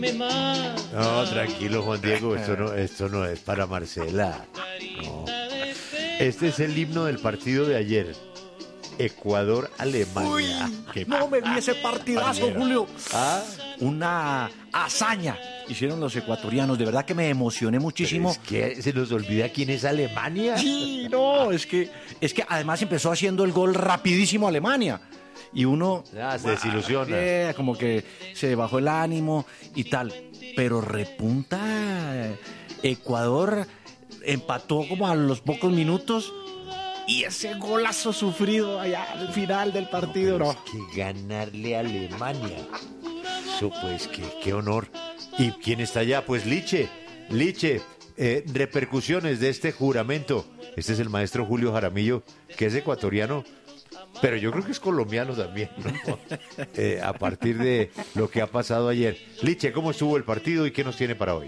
No, tranquilo, Juan Diego, esto no es para Marcela. No. Este es el himno del partido de ayer. Ecuador-Alemania. No me vi ese partidazo, Julio. ¿Ah? Una hazaña hicieron los ecuatorianos. De verdad que me emocioné muchísimo. Pero es que se nos olvida quién es Alemania. Sí, no, es que además empezó haciendo el gol rapidísimo Alemania. Y uno Se desilusiona. como que se bajó el ánimo y tal. Pero repunta Ecuador, empató como a los pocos minutos. Y ese golazo sufrido allá al final del partido, No, no. pero es que ganarle a Alemania. Eso pues, qué honor. ¿Y quién está allá? Pues Liche, repercusiones de este juramento. Este es el maestro Julio Jaramillo, que es ecuatoriano, pero yo creo que es colombiano también, ¿no? A partir de lo que ha pasado ayer. Liche, ¿cómo estuvo el partido y qué nos tiene para hoy?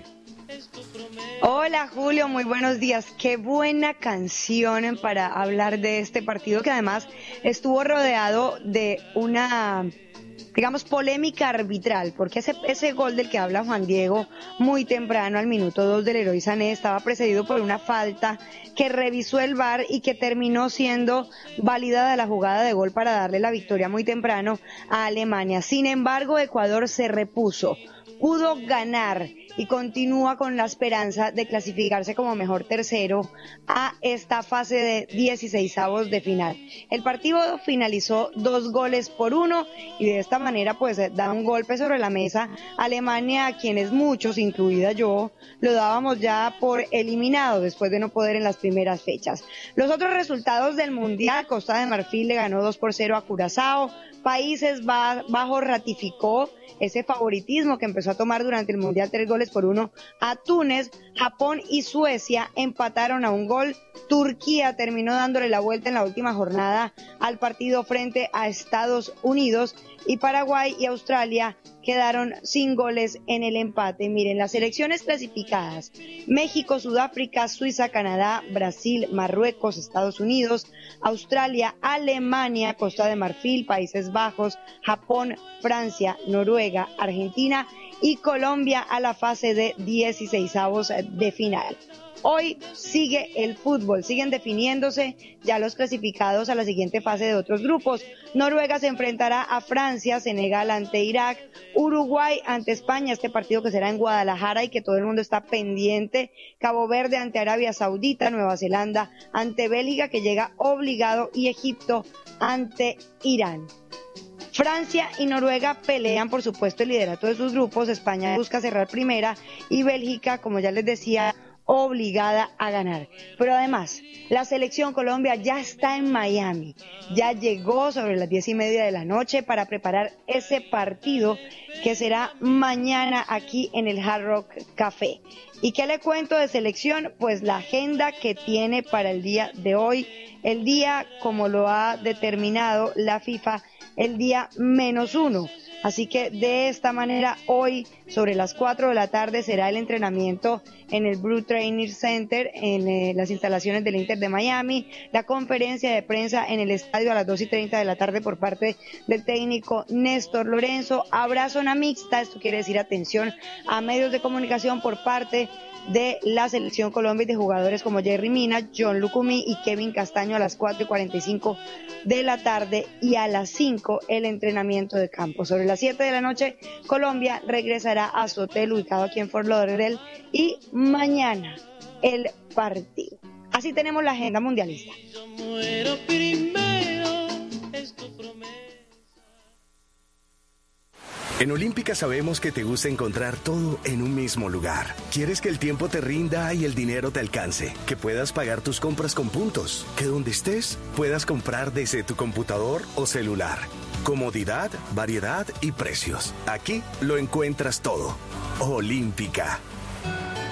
Hola Julio, muy buenos días. Qué buena canción para hablar de este partido que además estuvo rodeado de una, digamos, polémica arbitral, porque ese gol del que habla Juan Diego muy temprano al minuto 2 del Leroy Sané estaba precedido por una falta que revisó el VAR y que terminó siendo válida la jugada de gol para darle la victoria muy temprano a Alemania. Sin embargo, Ecuador se repuso, pudo ganar y continúa con la esperanza de clasificarse como mejor tercero a esta fase de 16avos de final. El partido finalizó 2-1 y de esta manera pues da un golpe sobre la mesa a Alemania, a quienes muchos, incluida yo, lo dábamos ya por eliminado después de no poder en las primeras fechas. Los otros resultados del Mundial: Costa de Marfil le ganó 2-0 a Curazao, Países Bajos ratificó ese favoritismo que empezó a tomar durante el Mundial 3-1 a Túnez, Japón y Suecia empataron a un gol, Turquía terminó dándole la vuelta en la última jornada al partido frente a Estados Unidos y Paraguay y Australia quedaron sin goles en el empate. Miren, las selecciones clasificadas: México, Sudáfrica, Suiza, Canadá, Brasil, Marruecos, Estados Unidos, Australia, Alemania, Costa de Marfil, Países Bajos, Japón, Francia, Noruega, Argentina y Colombia a la fase de 16avos de final. Hoy sigue el fútbol, siguen definiéndose ya los clasificados a la siguiente fase de otros grupos. Noruega se enfrentará a Francia, Senegal ante Irak, Uruguay ante España, este partido que será en Guadalajara y que todo el mundo está pendiente, Cabo Verde ante Arabia Saudita, Nueva Zelanda ante Bélgica, que llega obligado, y Egipto ante Irán. Francia y Noruega pelean, por supuesto, el liderato de sus grupos. España busca cerrar primera y Bélgica, como ya les decía, obligada a ganar. Pero además, la selección Colombia ya está en Miami, ya llegó sobre las 10:30 de la noche para preparar ese partido que será mañana aquí en el Hard Rock Café. ¿Y qué le cuento de selección? Pues la agenda que tiene para el día de hoy, el día como lo ha determinado la FIFA, el día -1. Así que de esta manera hoy sobre las 4 de la tarde será el entrenamiento en el Brew Training Center en las instalaciones del Inter de Miami, la conferencia de prensa en el estadio a las 2:30 de la tarde por parte del técnico Néstor Lorenzo. Habrá zona mixta, esto quiere decir atención a medios de comunicación por parte de la selección Colombia y de jugadores como Jerry Mina, John Lucumí y Kevin Castaño a las 4:45 de la tarde, y a las 5 el entrenamiento de campo. Sobre las 7 de la noche Colombia regresará a su hotel ubicado aquí en Fort Lauderdale y mañana el partido. Así tenemos la agenda mundialista. En Olímpica sabemos que te gusta encontrar todo en un mismo lugar. Quieres que el tiempo te rinda y el dinero te alcance, que puedas pagar tus compras con puntos, que donde estés puedas comprar desde tu computador o celular. Comodidad, variedad y precios. Aquí lo encuentras todo. Olímpica.